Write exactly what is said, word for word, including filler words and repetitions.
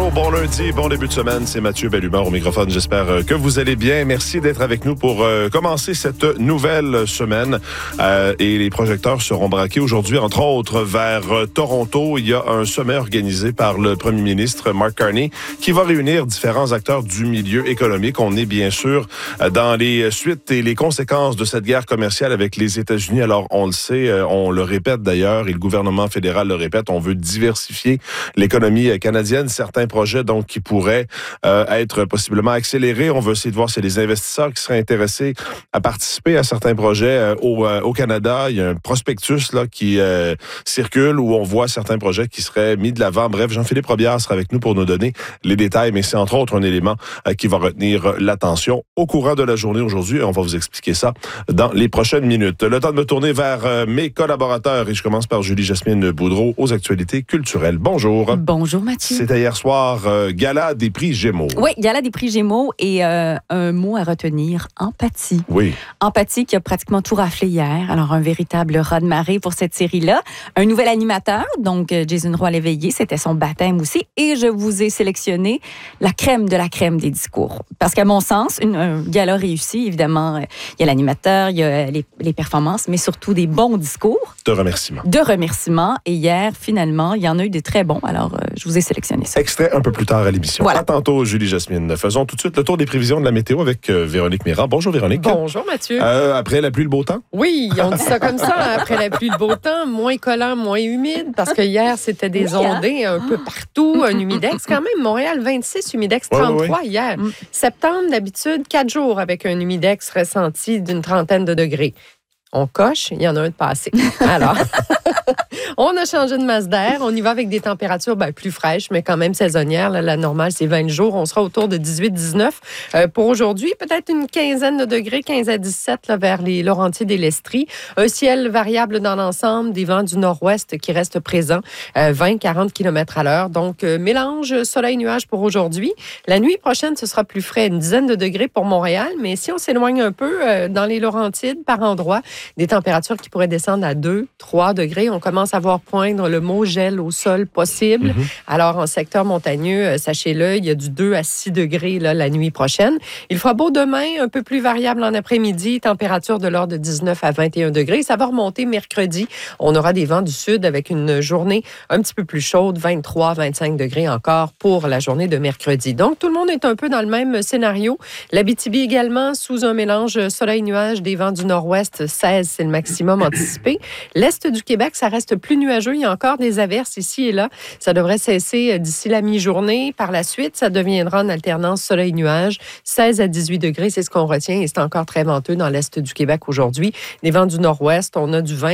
Bonjour, bon lundi, bon début de semaine. C'est Mathieu Bellumeur au microphone. J'espère que vous allez bien. Merci d'être avec nous pour euh, commencer cette nouvelle semaine. Euh, et les projecteurs seront braqués aujourd'hui, entre autres, vers euh, Toronto. Il y a un sommet organisé par le premier ministre Mark Carney qui va réunir différents acteurs du milieu économique. On est bien sûr dans les suites et les conséquences de cette guerre commerciale avec les États-Unis. Alors, on le sait, on le répète d'ailleurs, et le gouvernement fédéral le répète, on veut diversifier l'économie canadienne. Certains projets, donc, qui pourraient euh, être possiblement accélérés. On veut essayer de voir s'il y a des investisseurs qui seraient intéressés à participer à certains projets euh, au, euh, au Canada. Il y a un prospectus là qui euh, circule où on voit certains projets qui seraient mis de l'avant. Bref, Jean-Philippe Robillard sera avec nous pour nous donner les détails, mais c'est entre autres un élément euh, qui va retenir l'attention au courant de la journée aujourd'hui. On va vous expliquer ça dans les prochaines minutes. Le temps de me tourner vers euh, mes collaborateurs et je commence par Julie-Jasmine Boudreau aux actualités culturelles. Bonjour. Bonjour Mathieu. C'était hier soir, euh, gala des prix Gémeaux. Oui, gala des prix Gémeaux et euh, un mot à retenir, empathie. Oui. Empathie qui a pratiquement tout raflé hier. Alors, un véritable raz-de-marée pour cette série-là. Un nouvel animateur, donc Jason Roy-Léveillé, c'était son baptême aussi. Et je vous ai sélectionné la crème de la crème des discours. Parce qu'à mon sens, une, un gala réussi, évidemment, il y a l'animateur, il y a les, les performances, mais surtout des bons discours. De remerciements. De remerciements. Et hier, finalement, il y en a eu des très bons. Alors, euh, je vous ai sélectionné ça. Extrait un peu plus tard à l'émission. Voilà. À tantôt, Julie-Jasmine. Faisons tout de suite le tour des prévisions de la météo avec euh, Véronique Méran. Bonjour, Véronique. Bonjour, Mathieu. Euh, après la pluie, le beau temps? Oui, on dit ça comme ça. Après la pluie, le beau temps, moins collant, moins humide, parce que hier, c'était des Oui, hein? ondées un peu partout. Un humidex, quand même. Montréal, vingt-six, humidex, trente-trois oui, oui. hier. Mm. Septembre, d'habitude, quatre jours avec un humidex ressenti d'une trentaine de degrés. On coche, il y en a un de passé. Alors, on a changé de masse d'air. On y va avec des températures ben, plus fraîches, mais quand même saisonnières. Là, la normale, c'est vingt jours. On sera autour de dix-huit dix-neuf. Euh, pour aujourd'hui, peut-être une quinzaine de degrés, quinze à dix-sept là, vers les Laurentides et l'Estrie. Un ciel variable dans l'ensemble, des vents du nord-ouest qui restent présents, euh, vingt à quarante kilomètres à l'heure. Donc, euh, mélange soleil-nuage pour aujourd'hui. La nuit prochaine, ce sera plus frais, une dizaine de degrés pour Montréal. Mais si on s'éloigne un peu euh, dans les Laurentides, par endroits, des températures qui pourraient descendre à deux, trois degrés. On commence à voir poindre le mot gel au sol possible. Mm-hmm. Alors, en secteur montagneux, sachez-le, il y a du deux à six degrés là, la nuit prochaine. Il fera beau demain, un peu plus variable en après-midi, température de l'ordre de dix-neuf à vingt et un degrés. Ça va remonter mercredi. On aura des vents du sud avec une journée un petit peu plus chaude, vingt-trois à vingt-cinq degrés encore pour la journée de mercredi. Donc, tout le monde est un peu dans le même scénario. L'Abitibi également, sous un mélange soleil-nuage, des vents du nord-ouest, seize, c'est le maximum anticipé. L'Est du Québec, ça reste plus nuageux. Il y a encore des averses ici et là. Ça devrait cesser d'ici la mi-journée. Par la suite, ça deviendra en alternance soleil-nuage. seize à dix-huit degrés, c'est ce qu'on retient. Et c'est encore très venteux dans l'Est du Québec aujourd'hui. Les vents du nord-ouest, on a du vingt